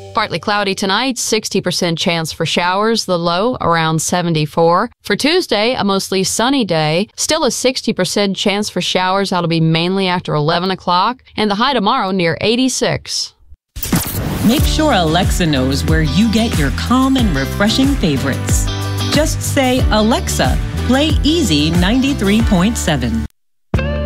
Partly cloudy tonight, 60% chance for showers, the low around 74. For Tuesday, a mostly sunny day, still a 60% chance for showers. That'll be mainly after 11 o'clock, and the high tomorrow near 86. Make sure Alexa knows where you get your calm and refreshing favorites. Just say, Alexa, play Easy 93.7.